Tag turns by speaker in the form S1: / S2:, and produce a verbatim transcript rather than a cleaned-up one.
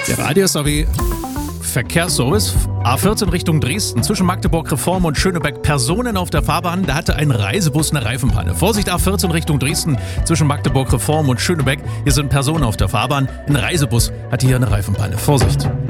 S1: Der Radio S A W Verkehrsservice. A vierzehn Richtung Dresden zwischen Magdeburg Reform und Schönebeck. Personen auf der Fahrbahn, da hatte ein Reisebus eine Reifenpanne. Vorsicht, A vierzehn Richtung Dresden zwischen Magdeburg Reform und Schönebeck. Hier sind Personen auf der Fahrbahn. Ein Reisebus hatte hier eine Reifenpanne. Vorsicht.